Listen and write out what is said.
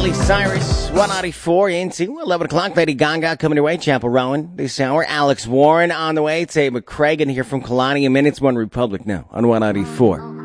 Miley Cyrus, 194 into 11 o'clock. Lady Gaga coming your way. Chapel Rowan this hour. Alex Warren on the way. Tate McCragan here from Kalani. A minute's One Republic now on 194.